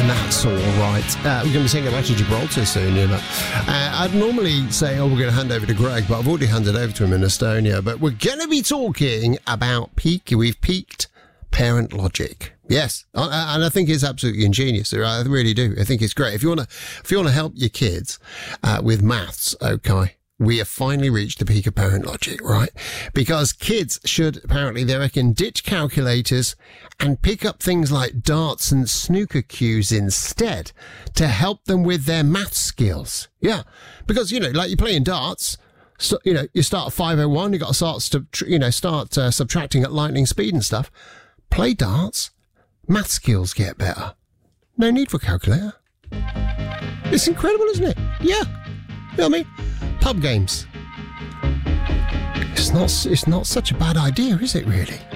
And that's all right. We're going to be saying about Gibraltar soon, you know. I'd normally say, we're going to hand over to Greg, but I've already handed over to him in Estonia. But we're going to be talking about We've peaked parent logic. Yes, and I think it's absolutely ingenious. I really do. I think it's great. If you want to help your kids with maths, okay, we have finally reached the peak of parent logic, right? Because kids should, apparently, they reckon, ditch calculators and pick up things like darts and snooker cues instead to help them with their math skills. Yeah, because, you know, like you're playing darts, so, you know, you start at 501, you got to start subtracting at lightning speed and stuff. Play darts, math skills get better. No need for a calculator. It's incredible, isn't it? Yeah. You know what I mean? Pub games. It's not such a bad idea, is it really?